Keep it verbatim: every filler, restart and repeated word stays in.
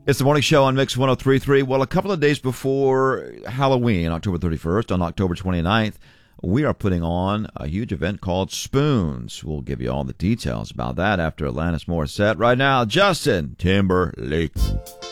It's the morning show on Mix one oh three point three. Well, a couple of days before Halloween, October thirty-first, on October twenty-ninth, we are putting on a huge event called Spoons. We'll give you all the details about that after Alanis Morissette. Right now, Justin Timberlake.